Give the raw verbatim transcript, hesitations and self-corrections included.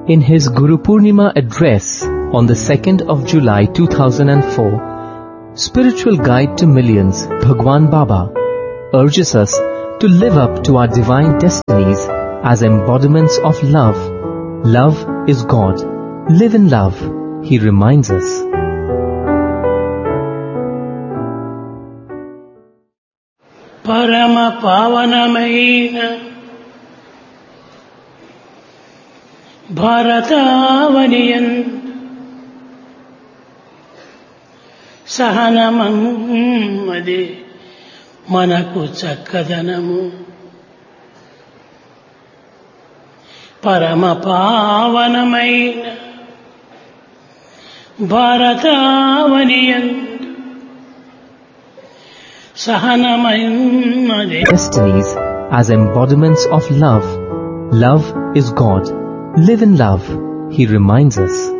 In his Guru Purnima address on the second of July two thousand four, Spiritual Guide to Millions, Bhagwan Baba urges us to live up to our divine destinies as embodiments of love. Love is God. Live in love, he reminds us. Parama pavanamaina భారతావనియన్ సహనమదే మనకు చక్కదనము. పరమ పావనమైన భారతావనియన్ సహనమదే Destinies as embodiments of love. Love is God. Live in love, he reminds us.